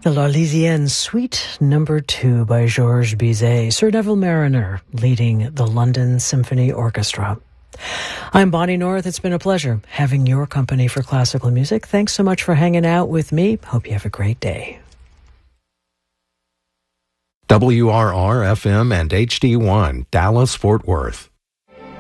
The L'Arlésienne Suite Number 2 by Georges Bizet, Sir Neville Mariner leading the London Symphony Orchestra. I'm Bonnie North. It's been a pleasure having your company for classical music. Thanks so much for hanging out with me. Hope you have a great day. WRR-FM and HD1, Dallas, Fort Worth.